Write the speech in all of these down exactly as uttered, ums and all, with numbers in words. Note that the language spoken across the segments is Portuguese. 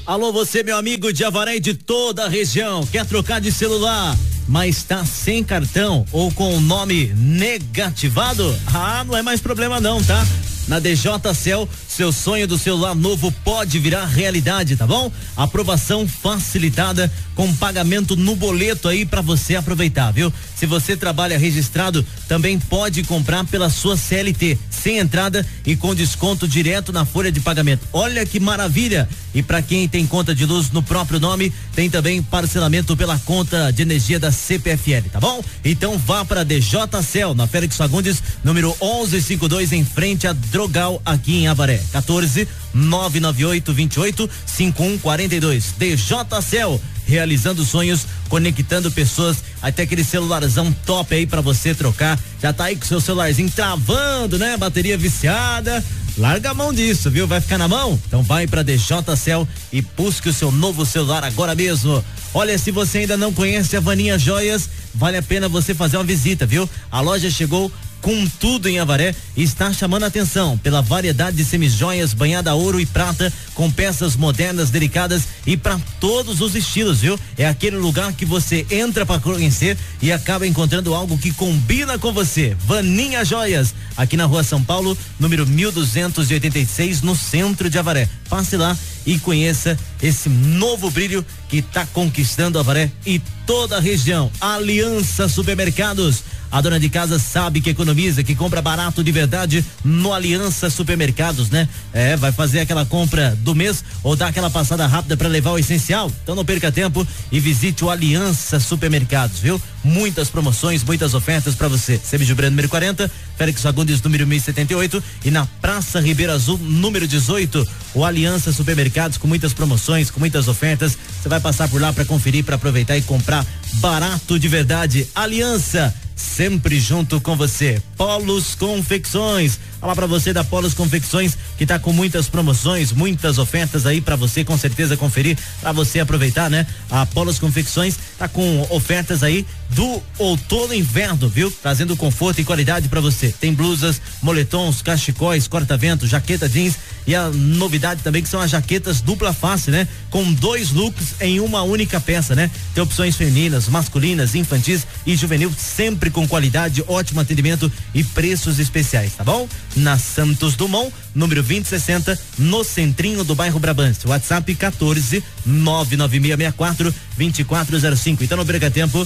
Alô, você, meu amigo de Avaré e de toda a região, quer trocar de celular, mas está sem cartão ou com o nome negativado? Ah, não é mais problema não, tá? Na D J Cell, seu sonho do celular novo pode virar realidade, tá bom? Aprovação facilitada com pagamento no boleto aí pra você aproveitar, viu? Se você trabalha registrado, também pode comprar pela sua C L T, sem entrada e com desconto direto na folha de pagamento. Olha que maravilha! E para quem tem conta de luz no próprio nome, tem também parcelamento pela conta de energia da C P F L, tá bom? Então vá para D J Cell, na Félix Fagundes, número onze cinquenta e dois, em frente a Drogal, aqui em Avaré. quatorze, nove nove oito, vinte e oito, cinquenta e um quarenta e dois. D J Cell, realizando sonhos, conectando pessoas, até aquele celularzão top aí pra você trocar. Já tá aí com seu celularzinho travando, né? Bateria viciada. Larga a mão disso, viu? Vai ficar na mão? Então vai pra D J Cell e busque o seu novo celular agora mesmo. Olha, se você ainda não conhece a Vaninha Joias, vale a pena você fazer uma visita, viu? A loja chegou com tudo em Avaré e está chamando a atenção pela variedade de semijoias, banhada a ouro e prata, com peças modernas, delicadas e para todos os estilos, viu? É aquele lugar que você entra para conhecer e acaba encontrando algo que combina com você. Vaninha Joias, aqui na Rua São Paulo, número mil duzentos e oitenta e seis, no centro de Avaré. Passe lá e conheça esse novo brilho que está conquistando Avaré e toda a região. Aliança Supermercados. A dona de casa sabe que economiza, que compra barato de verdade no Aliança Supermercados, né? É, vai fazer aquela compra do mês ou dar aquela passada rápida para levar o essencial? Então não perca tempo e visite o Aliança Supermercados, viu? Muitas promoções, muitas ofertas para você. Semijo Breno, número quarenta, Félix Fagundes, número mil e setenta e oito, e na Praça Ribeiro Azul, número dezoito, o Aliança Supermercados, com muitas promoções, com muitas ofertas. Você vai passar por lá para conferir, para aproveitar e comprar barato de verdade. Aliança, sempre junto com você. Polos Confecções. Falar para você da Polos Confecções, que tá com muitas promoções, muitas ofertas aí para você com certeza conferir, para você aproveitar, né? A Polos Confecções tá com ofertas aí do outono e inverno, viu? Trazendo conforto e qualidade para você. Tem blusas, moletons, cachecóis, corta-vento, jaqueta jeans e a novidade também que são as jaquetas dupla face, né? Com dois looks em uma única peça, né? Tem opções femininas, masculinas, infantis e juvenil, sempre com qualidade, ótimo atendimento e preços especiais, tá bom? Na Santos Dumont, número vinte e sessenta, no centrinho do bairro Brabante. WhatsApp quatorze, nove nove seis seis quatro, vinte e quatro zero cinco. Então não perca tempo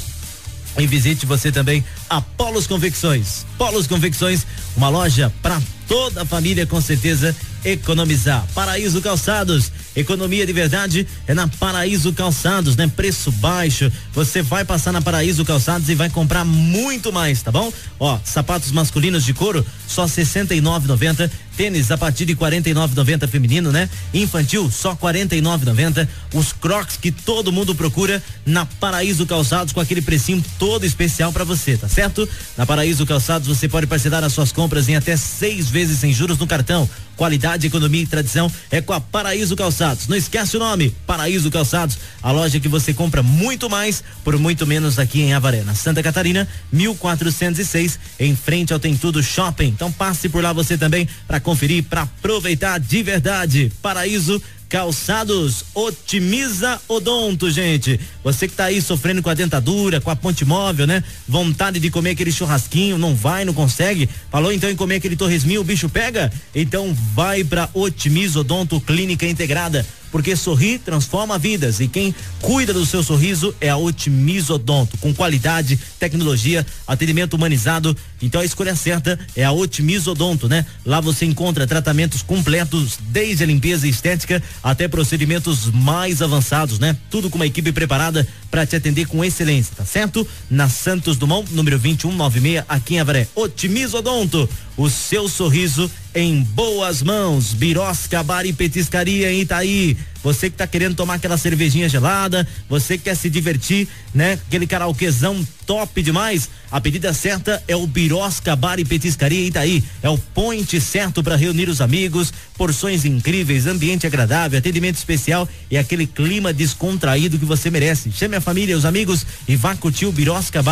e visite você também a Polos Confecções. Polos Confecções, uma loja para toda a família, com certeza economizar. Paraíso Calçados, economia de verdade é na Paraíso Calçados, né? Preço baixo, você vai passar na Paraíso Calçados e vai comprar muito mais, tá bom? Ó, sapatos masculinos de couro, só sessenta e nove reais e noventa centavos, tênis a partir de quarenta e nove reais e noventa centavos feminino, né? Infantil, só quarenta e nove reais e noventa centavos, os Crocs que todo mundo procura na Paraíso Calçados, com aquele precinho todo especial para você, tá certo? Na Paraíso Calçados você pode parcelar as suas compras em até seis vezes sem juros no cartão. Qualidade, economia e tradição é com a Paraíso Calçados. Não esquece o nome, Paraíso Calçados, a loja que você compra muito mais por muito menos aqui em Avaré, na Santa Catarina, mil quatrocentos e seis, em frente ao Tem Tudo Shopping. Então passe por lá você também para conferir, para aproveitar de verdade. Paraíso Calçados, otimiza odonto, gente. Você que tá aí sofrendo com a dentadura, com a ponte móvel, né? Vontade de comer aquele churrasquinho, não vai, não consegue. Falou então em comer aquele torresminho, o bicho pega? Então vai pra Otimiza Odonto Clínica Integrada, porque sorrir transforma vidas e quem cuida do seu sorriso é a Otimiza Odonto, com qualidade, tecnologia, atendimento humanizado. Então a escolha certa é a Otimiza Odonto, né? Lá você encontra tratamentos completos, desde a limpeza e estética até procedimentos mais avançados, né? Tudo com uma equipe preparada para te atender com excelência, tá certo? Na Santos Dumont, número vinte e um noventa e seis, aqui em Avaré. Otimiza Odonto, o seu sorriso em boas mãos. Birosca Bar e Petiscaria em Itaí. Você que tá querendo tomar aquela cervejinha gelada, você que quer se divertir, né? Aquele karaokezão top demais. A pedida certa é o Birosca Bar e Petiscaria em Itaí. É o point certo para reunir os amigos, porções incríveis, ambiente agradável, atendimento especial e aquele clima descontraído que você merece. Chame a família, os amigos e vá curtir o Birosca Bar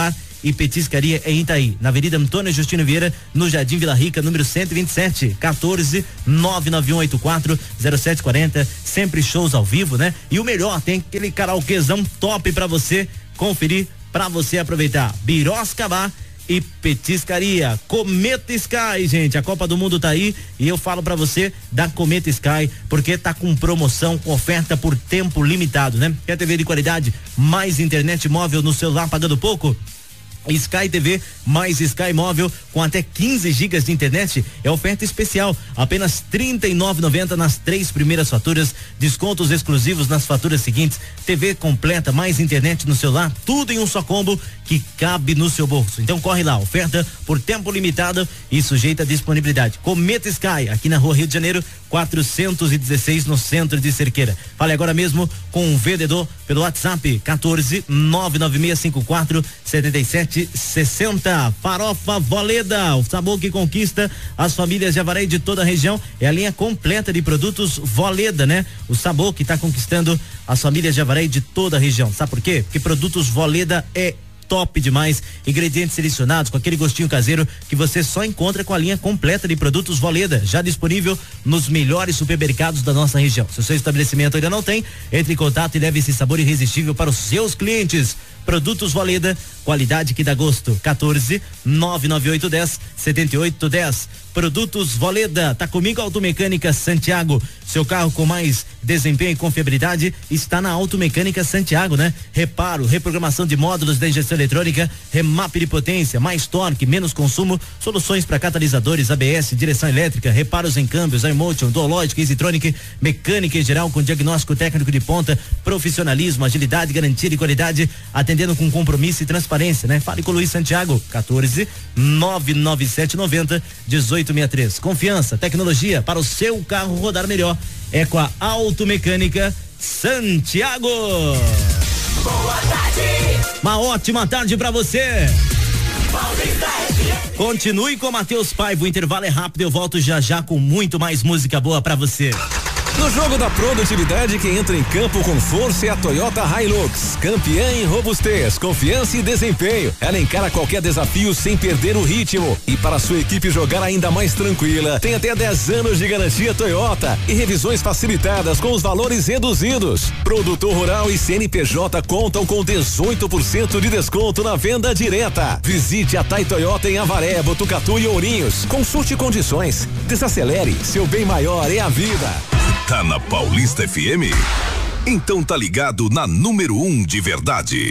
e Petiscaria em Itaí, na Avenida Antônio Justino Vieira, no Jardim Vila Rica, número cento e vinte e sete, quatorze, nove nove um oito quatro, zero sete quatro zero, sempre shows ao vivo, né? E o melhor, tem aquele karaokezão top pra você conferir, pra você aproveitar. Birosca Bar e Petiscaria. Cometa Sky, gente, a Copa do Mundo tá aí e eu falo pra você da Cometa Sky, porque tá com promoção, com oferta por tempo limitado, né? Quer T V de qualidade, mais internet móvel no celular pagando pouco? Sky T V mais Sky Móvel com até quinze gigas de internet é oferta especial, apenas trinta e nove reais e noventa centavos nas três primeiras faturas, descontos exclusivos nas faturas seguintes, T V completa mais internet no celular, tudo em um só combo que cabe no seu bolso. Então corre lá, oferta por tempo limitado e sujeita à disponibilidade. Cometa Sky, aqui na Rua Rio de Janeiro, quatrocentos e dezesseis, no centro de Cerqueira. Fale agora mesmo com o vendedor pelo WhatsApp quatorze, nove nove seis cinco quatro, sete sete sessenta. Farofa Voleda, o sabor que conquista as famílias de Avaré e de toda a região. É a linha completa de produtos Voleda, né? O sabor que está conquistando as famílias de Avaré e de toda a região. Sabe por quê? Porque produtos Voleda é top demais, ingredientes selecionados com aquele gostinho caseiro que você só encontra com a linha completa de produtos Voleda, já disponível nos melhores supermercados da nossa região. Se o seu estabelecimento ainda não tem, entre em contato e leve esse sabor irresistível para os seus clientes. Produtos Voleda, qualidade que dá gosto. quatorze, nove nove oito um zero, sete oito um zero. Produtos Voleda, tá comigo Automecânica Santiago. Seu carro com mais desempenho e confiabilidade está na Automecânica Santiago, né? Reparo, reprogramação de módulos da injeção eletrônica, remap de potência, mais torque, menos consumo, soluções para catalisadores, A B S, direção elétrica, reparos em câmbios, iMotion, Dualogic, EasyTronic, mecânica em geral com diagnóstico técnico de ponta, profissionalismo, agilidade, garantia de qualidade, atendendo com compromisso e transparência, né? Fale com o Luiz Santiago, quatorze, nove nove sete nove zero, dezoito sessenta e três. Confiança, tecnologia para o seu carro rodar melhor é com a Automecânica Santiago. Boa tarde. Uma ótima tarde pra você. Continue com Matheus Paiva, o intervalo é rápido, eu volto já já com muito mais música boa pra você. No jogo da produtividade, quem entra em campo com força é a Toyota Hilux, campeã em robustez, confiança e desempenho. Ela encara qualquer desafio sem perder o ritmo. E para sua equipe jogar ainda mais tranquila, tem até dez anos de garantia Toyota e revisões facilitadas com os valores reduzidos. Produtor rural e C N P J contam com dezoito por cento de desconto na venda direta. Visite a Tai Toyota em Avaré, Botucatu e Ourinhos. Consulte condições. Desacelere, seu bem maior é a vida. Tá na Paulista F M? Então tá ligado na número um de verdade.